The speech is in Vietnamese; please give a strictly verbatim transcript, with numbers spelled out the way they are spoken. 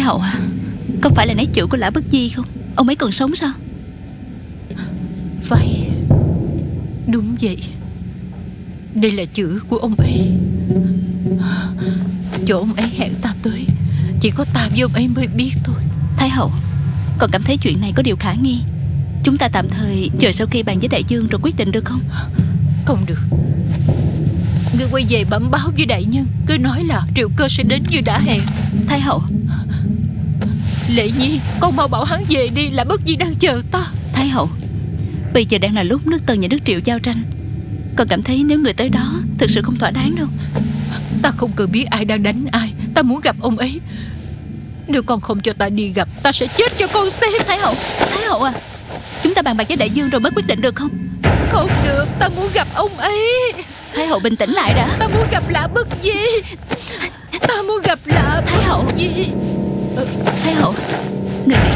hậu à, có phải là nét chữ của Lã Bất Di không? Ông ấy còn sống sao? Phải, đúng vậy. Đây là chữ của ông ấy. Chỗ ông ấy hẹn ta tới, chỉ có ta với ông ấy mới biết thôi. Thái hậu, còn cảm thấy chuyện này có điều khả nghi. Chúng ta tạm thời chờ sau khi bàn với đại dương rồi quyết định được không? Không được. Ngươi quay về bẩm báo với đại nhân, cứ nói là Triệu Cơ sẽ đến như đã hẹn. Thái hậu. Lệ Nhi, con mau bảo hắn về đi, là Bất Di đang chờ ta. Thái hậu, bây giờ đang là lúc nước Tần và nước Triệu giao tranh. Con cảm thấy nếu người tới đó thực sự không thỏa đáng đâu. Ta không cần biết ai đang đánh ai, ta muốn gặp ông ấy. Nếu con không cho ta đi gặp, ta sẽ chết cho con xem. Thái hậu, Thái hậu à, chúng ta bàn bạc với đại dương rồi mới quyết định được không? Không được, ta muốn gặp ông ấy. Thái hậu bình tĩnh lại đã. Ta muốn gặp Lã Bất Di. Ta muốn gặp Lã Thái hậu. Bất Di. ừ, Thái hậu, người nghĩ